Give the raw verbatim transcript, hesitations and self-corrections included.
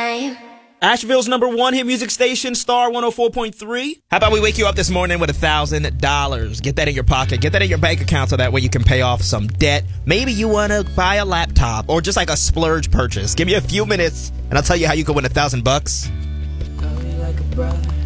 time. Asheville's number one hit music station, Star one oh four point three. How about we wake you up this morning with one thousand dollars? Get that in your pocket. Get that in your bank account so that way you can pay off some debt. Maybe you want to buy a laptop or just like a splurge purchase. Give me a few minutes and I'll tell you how you can win one thousand bucks. Love me like a brother.